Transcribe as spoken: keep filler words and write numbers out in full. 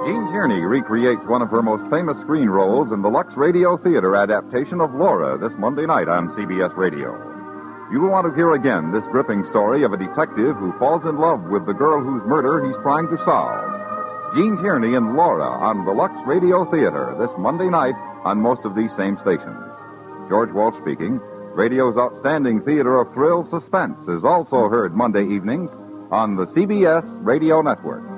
Jean Tierney recreates one of her most famous screen roles in the Lux Radio Theater adaptation of Laura this Monday night on C B S Radio. You will want to hear again this gripping story of a detective who falls in love with the girl whose murder he's trying to solve. Jean Tierney and Laura on the Lux Radio Theater this Monday night on most of these same stations. George Walsh speaking. Radio's outstanding theater of thrill suspense is also heard Monday evenings on the C B S Radio Network.